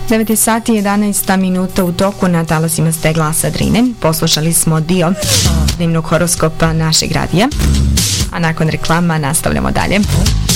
9 sati 11 minuta u toku na talasima ste Glasa Drine. Poslušali smo dio dnevnog horoskopa našeg radija, a nakon reklama nastavljamo dalje.